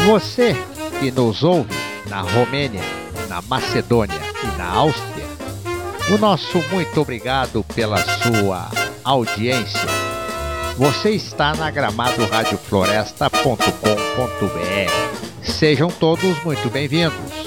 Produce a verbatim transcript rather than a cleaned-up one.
Você que nos ouve na Romênia, na Macedônia e na Áustria, o nosso muito obrigado pela sua audiência. Você está na gramado rádio floresta ponto com ponto br. Sejam todos muito bem-vindos.